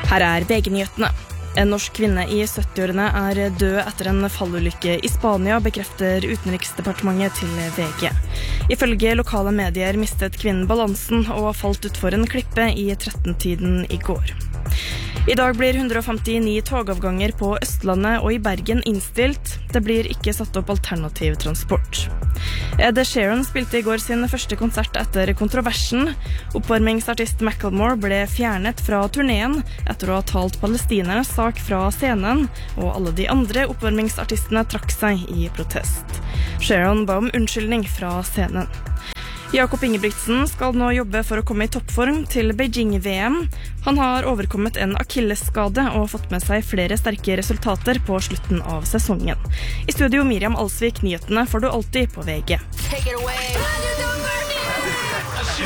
Her VG-nyhetene. En norsk kvinne I 70-årene død etter en fallulykke I Spania, bekrefter Utenriksdepartementet til VG. Ifølge lokale medier mistet kvinnen balansen og falt utfor en klippe I 13-tiden I går. I dag blir 159 togavganger på Østlandet og I Bergen innstilt. Det blir ikke satt opp alternativ transport. Ed Sheeran spilte I går sin første konsert etter kontroversen. Oppvarmingsartist Macklemore ble fjernet fra turneen etter å ha talt palestinernes sak fra scenen, og alle de andre oppvarmingsartistene trakk seg I protest. Sheeran ba om unnskyldning fra scenen. Jakob Ingebrigtsen skal nå jobbe for å komme I toppform til Beijing-VM. Han har overkommet en akillesskade og fått med seg flere sterke resultater på slutten av sesongen. I studio Miriam Alsvik, nyhetene får du alltid på VG. Take it away.